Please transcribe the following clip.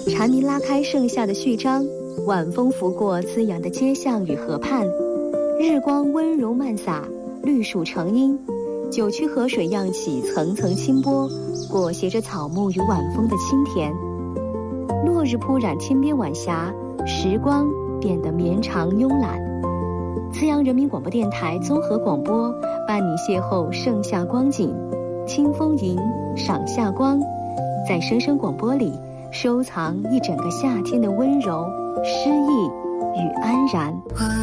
蝉鸣拉开盛夏的序章，晚风拂过滋养的街巷与河畔，日光温柔漫洒，绿树成荫，九曲河水漾起层层清波，裹挟着草木与晚风的清甜。落日铺染天边晚霞，时光变得绵长慵懒。资阳人民广播电台综合广播，伴你邂逅盛夏光景，清风吟，赏夏光，在声声广播里收藏一整个夏天的温柔、诗意与安然。